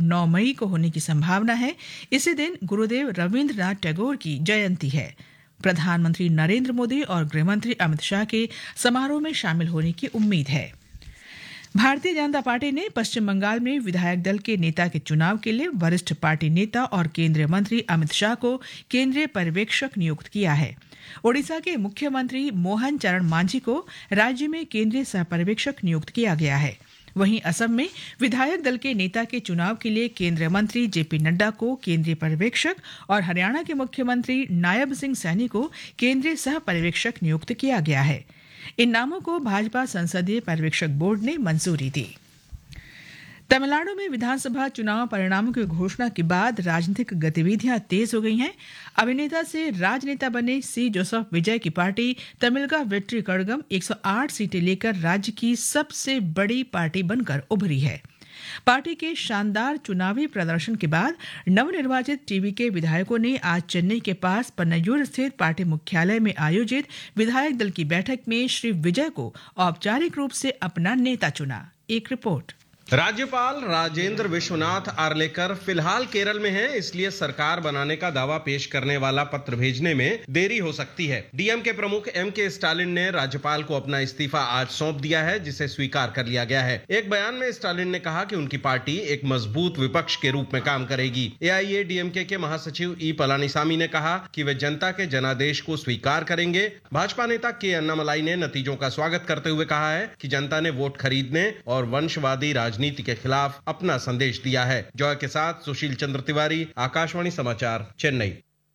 9 मई को होने की संभावना है। इसी दिन गुरुदेव रविंद्रनाथ टैगोर की जयंती है। प्रधानमंत्री नरेंद्र मोदी और गृहमंत्री अमित शाह के समारोह में शामिल होने की उम्मीद है। भारतीय जनता पार्टी ने पश्चिम बंगाल में विधायक दल के नेता के चुनाव के लिए वरिष्ठ पार्टी नेता और केंद्रीय मंत्री अमित शाह को केंद्रीय पर्यवेक्षक नियुक्त किया है। ओडिशा के मुख्यमंत्री मोहन चरण मांझी को राज्य में केंद्रीय सहपर्यवेक्षक नियुक्त किया गया है। वहीं असम में विधायक दल के नेता के चुनाव के लिए केंद्रीय मंत्री जेपी नड्डा को केंद्रीय पर्यवेक्षक और हरियाणा के मुख्यमंत्री नायब सिंह सैनी को केंद्रीय सह पर्यवेक्षक नियुक्त किया गया है। इन नामों को भाजपा संसदीय पर्यवेक्षक बोर्ड ने मंजूरी दी। तमिलनाडु में विधानसभा चुनाव परिणामों की घोषणा के बाद राजनीतिक गतिविधियां तेज हो गई हैं। अभिनेता से राजनेता बने सी जोसेफ विजय की पार्टी तमिलगा वेट्री कड़गम 108 सीटें लेकर राज्य की सबसे बड़ी पार्टी बनकर उभरी है। पार्टी के शानदार चुनावी प्रदर्शन के बाद नवनिर्वाचित टीवी के विधायकों ने आज चेन्नई के पास पन्नयूर स्थित पार्टी मुख्यालय में आयोजित विधायक दल की बैठक में श्री विजय को औपचारिक रूप से अपना नेता चुना। एक रिपोर्ट। राज्यपाल राजेंद्र विश्वनाथ आर्लेकर फिलहाल केरल में हैं, इसलिए सरकार बनाने का दावा पेश करने वाला पत्र भेजने में देरी हो सकती है। डीएमके प्रमुख एमके स्टालिन ने राज्यपाल को अपना इस्तीफा आज सौंप दिया है, जिसे स्वीकार कर लिया गया है। एक बयान में स्टालिन ने कहा कि उनकी पार्टी एक मजबूत विपक्ष के रूप में काम करेगी। एआईएडीएमके के महासचिव ई पलानीसामी ने कहा कि वे जनता के जनादेश को स्वीकार करेंगे। भाजपा नेता के अन्नामलाई ने नतीजों का स्वागत करते हुए कहा है कि जनता ने वोट खरीदने और वंशवादी राजनीति के खिलाफ अपना संदेश दिया है। जॉय के साथ सुशील चंद्र तिवारी, आकाशवाणी समाचार, चेन्नई।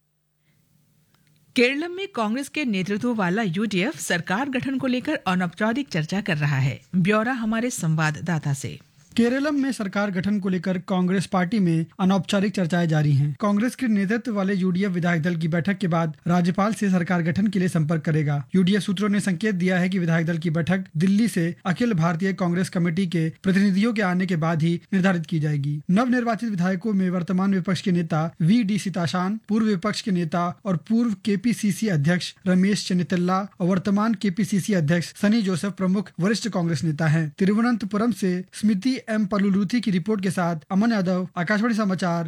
केरल में कांग्रेस के नेतृत्व वाला यूडीएफ सरकार गठन को लेकर अनौपचारिक चर्चा कर रहा है। ब्यौरा हमारे संवाददाता से। केरलम में सरकार गठन को लेकर कांग्रेस पार्टी में अनौपचारिक चर्चाएं जारी हैं। कांग्रेस के नेतृत्व वाले यूडीएफ विधायक दल की बैठक के बाद राज्यपाल से सरकार गठन के लिए संपर्क करेगा। यूडीएफ सूत्रों ने संकेत दिया है कि विधायक दल की बैठक दिल्ली से अखिल भारतीय कांग्रेस कमेटी के प्रतिनिधियों के आने के बाद ही निर्धारित की जाएगी। नवनिर्वाचित विधायकों में वर्तमान विपक्ष के नेता वी.डी. सीताशान, पूर्व विपक्ष के नेता और पूर्व केपीसीसी अध्यक्ष रमेश चेन्नितला और वर्तमान केपीसीसी अध्यक्ष सनी जोसेफ प्रमुख वरिष्ठ कांग्रेस नेता हैं। तिरुवनंतपुरम से स्मृति एम पलुलूथी की रिपोर्ट के साथ अमन यादव, आकाशवाणी समाचार।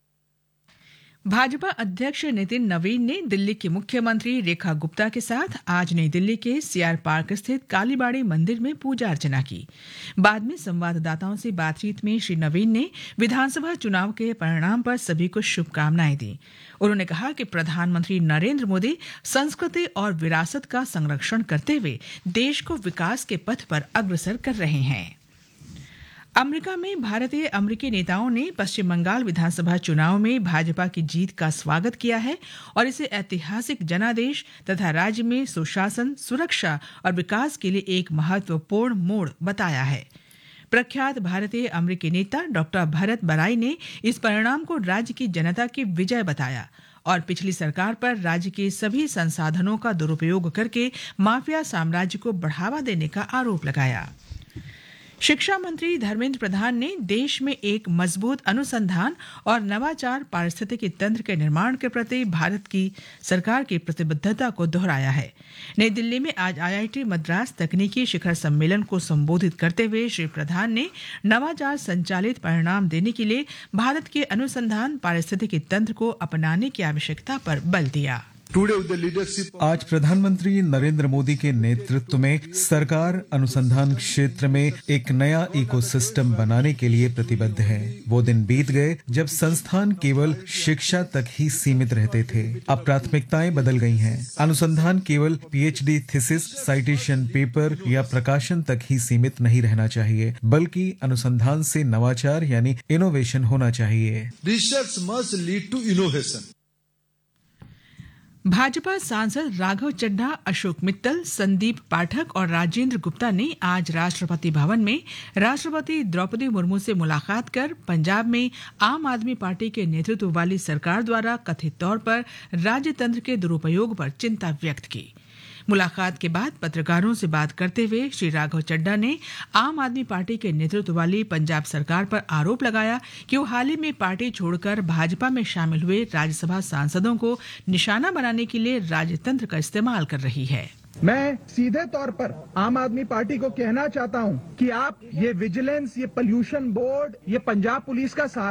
भाजपा अध्यक्ष नितिन नवीन ने दिल्ली की मुख्यमंत्री रेखा गुप्ता के साथ आज नई दिल्ली के सीआर पार्क स्थित कालीबाड़ी मंदिर में पूजा अर्चना की। बाद में संवाददाताओं से बातचीत में श्री नवीन ने विधानसभा चुनाव के परिणाम पर सभी को शुभकामनाएं दी। उन्होंने कहा कि प्रधानमंत्री नरेंद्र मोदी संस्कृति और विरासत का संरक्षण करते हुए देश को विकास के पथ पर अग्रसर कर रहे हैं। अमेरिका में भारतीय अमेरिकी नेताओं ने पश्चिम बंगाल विधानसभा चुनाव में भाजपा की जीत का स्वागत किया है और इसे ऐतिहासिक जनादेश तथा राज्य में सुशासन, सुरक्षा और विकास के लिए एक महत्वपूर्ण मोड़ बताया है। प्रख्यात भारतीय अमेरिकी नेता डॉक्टर भरत बराई ने इस परिणाम को राज्य की जनता की विजय बताया और पिछली सरकार पर राज्य के सभी संसाधनों का दुरुपयोग करके माफिया साम्राज्य को बढ़ावा देने का आरोप लगाया। शिक्षा मंत्री धर्मेंद्र प्रधान ने देश में एक मजबूत अनुसंधान और नवाचार पारिस्थितिकी तंत्र के निर्माण के प्रति भारत की सरकार की प्रतिबद्धता को दोहराया है। नई दिल्ली में आज आईआईटी मद्रास तकनीकी शिखर सम्मेलन को संबोधित करते हुए श्री प्रधान ने नवाचार संचालित परिणाम देने के लिए भारत के अनुसंधान पारिस्थितिकी तंत्र को अपनाने की आवश्यकता पर बल दिया। आज प्रधानमंत्री नरेंद्र मोदी के नेतृत्व में सरकार अनुसंधान क्षेत्र में एक नया इकोसिस्टम बनाने के लिए प्रतिबद्ध है। वो दिन बीत गए जब संस्थान केवल शिक्षा तक ही सीमित रहते थे। अब प्राथमिकताएं बदल गई हैं। अनुसंधान केवल पीएचडी थीसिस, साइटेशन पेपर या प्रकाशन तक ही सीमित नहीं रहना चाहिए, बल्कि अनुसंधान से नवाचार यानी इनोवेशन होना चाहिए। Research must lead to innovation. Bhajpa सांसद राघव चड्ढा, अशोक मित्तल, संदीप पाठक और राजेंद्र गुप्ता ने आज राष्ट्रपति भवन में राष्ट्रपति द्रौपदी मुर्मू से मुलाकात कर पंजाब में आम आदमी पार्टी के नेतृत्व वाली सरकार द्वारा कथित तौर पर राज्यतंत्र के दुरुपयोग पर चिंता व्यक्त की। मुलाकात के बाद पत्रकारों से बात करते हुए श्री राघव चड्ढा ने आम आदमी पार्टी के नेतृत्व वाली पंजाब सरकार पर आरोप लगाया कि वो हाल ही में पार्टी छोड़कर भाजपा में शामिल हुए राज्यसभा सांसदों को निशाना बनाने के लिए राजतंत्र का इस्तेमाल कर रही है। मैं सीधे तौर पर आम आदमी पार्टी को कहना चाहता हूं कि आप ये विजिलेंस, ये पोल्यूशन बोर्ड, ये पंजाब पुलिस का सहारा